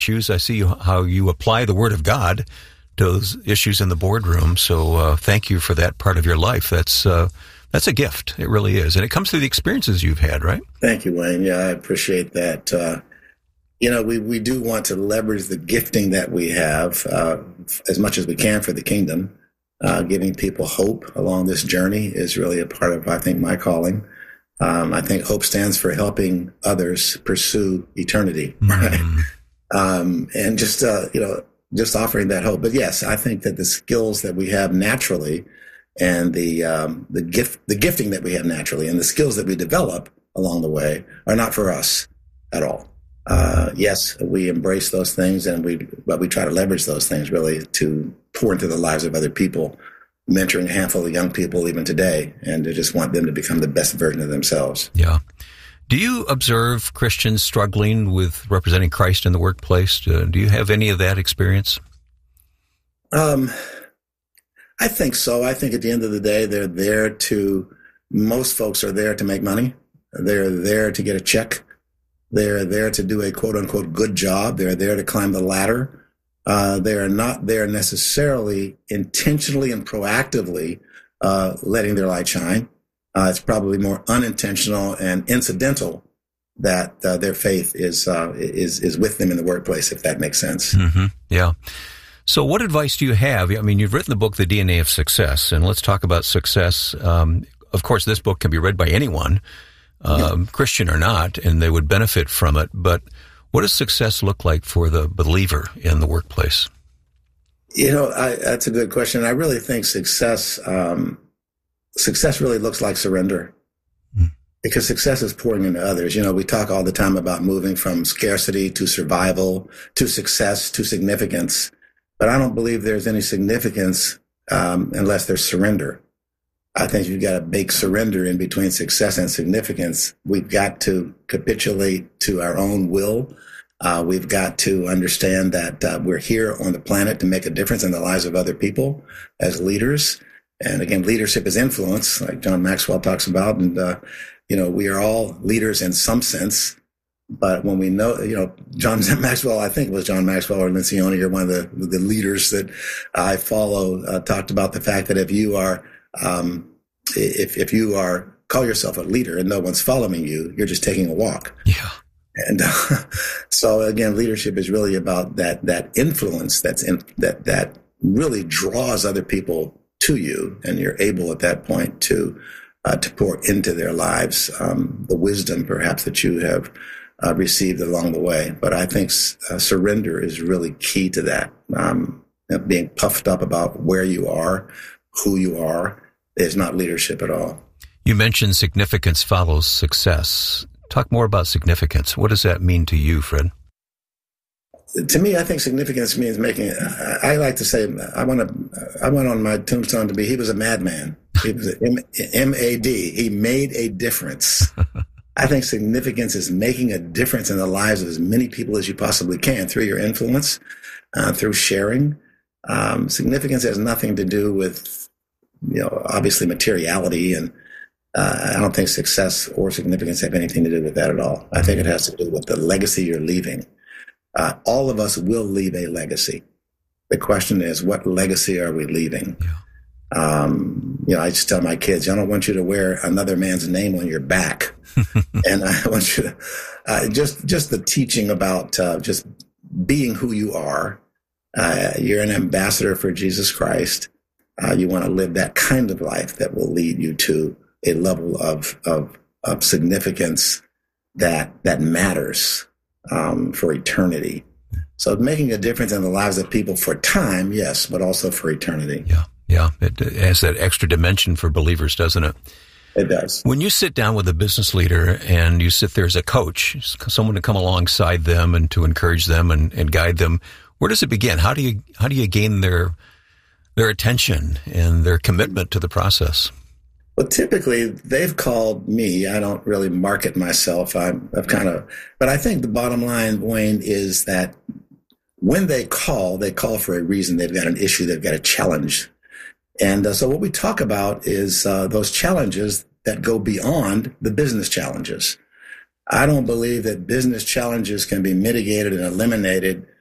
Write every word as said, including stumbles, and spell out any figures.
issues. I see you, how you apply the Word of God to those issues in the boardroom. So uh, thank you for that part of your life. That's uh, that's a gift. It really is. And it comes through the experiences you've had, right? Thank you, Wayne. Yeah, I appreciate that. Uh, you know, we, we do want to leverage the gifting that we have uh, as much as we can for the kingdom. Uh, giving people hope along this journey is really a part of, I think, my calling. Um, I think hope stands for helping others pursue eternity, right? Mm. Um, and just, uh, you know, just offering that hope. But yes, I think that the skills that we have naturally and the, um, the gift, the gifting that we have naturally and the skills that we develop along the way are not for us at all. Uh, yes, we embrace those things and we, but we try to leverage those things really to pour into the lives of other people, mentoring a handful of young people even today, and to just want them to become the best version of themselves. Yeah. Do you observe Christians struggling with representing Christ in the workplace? Uh, do you have any of that experience? Um, I think so. I think at the end of the day, they're there to, most folks are there to make money. They're there to get a check. They're there to do a quote unquote good job. They're there to climb the ladder. Uh, they are not there necessarily intentionally and proactively uh, letting their light shine. Uh, it's probably more unintentional and incidental that uh, their faith is uh, is is with them in the workplace, if that makes sense. Mm-hmm. Yeah. So what advice do you have? I mean, you've written the book, The D N A of Success, and let's talk about success. Um, of course, this book can be read by anyone, um, yeah. Christian or not, and they would benefit from it. But what does success look like for the believer in the workplace? You know, I, that's a good question. I really think success, um, success really looks like surrender, mm. because success is pouring into others. You know, we talk all the time about moving from scarcity to survival to success to significance, but I don't believe there's any significance um, unless there's surrender. I think you've got a big surrender in between success and significance. We've got to capitulate to our own will. Uh, we've got to understand that uh, we're here on the planet to make a difference in the lives of other people as leaders. And again, leadership is influence, like John Maxwell talks about. And, uh, you know, we are all leaders in some sense. But when we know, you know, John Maxwell, I think it was John Maxwell or Lencioni or one of the, the leaders that I follow, uh, talked about the fact that if you are Um, if, if you are, call yourself a leader and no one's following you, you're just taking a walk. Yeah. And uh, so again, leadership is really about that, that influence that's in, that, that really draws other people to you. And you're able at that point to, uh, to pour into their lives, um, the wisdom perhaps that you have uh, received along the way. But I think uh, surrender is really key to that. Um, being puffed up about where you are, who you are, is not leadership at all. You mentioned significance follows success. Talk more about significance. What does that mean to you, Fred? To me, I think significance means making, I, I like to say, I want to, I want on my tombstone to be, he was a madman. He was M A D. He made a difference. I think significance is making a difference in the lives of as many people as you possibly can through your influence, uh, through sharing. Um, significance has nothing to do with, you know, obviously materiality, and uh, I don't think success or significance have anything to do with that at all. I think it has to do with the legacy you're leaving. Uh, all of us will leave a legacy. The question is, what legacy are we leaving? Yeah. Um, you know, I just tell my kids, I don't want you to wear another man's name on your back. And I want you to, uh, just, just the teaching about uh, just being who you are. Uh, you're an ambassador for Jesus Christ. Uh, you want to live that kind of life that will lead you to a level of of, of significance that that matters um, for eternity. So making a difference in the lives of people for time, yes, but also for eternity. Yeah, yeah. It has that extra dimension for believers, doesn't it? It does. When you sit down with a business leader and you sit there as a coach, someone to come alongside them and to encourage them and, and guide them, where does it begin? How do you how do you gain their their attention and their commitment to the process? Well, typically they've called me. I don't really market myself. I'm, I've kind of, but I think the bottom line, Wayne, is that when they call, they call for a reason. They've got an issue. They've got a challenge. And uh, so what we talk about is uh, those challenges that go beyond the business challenges. I don't believe that business challenges can be mitigated and eliminated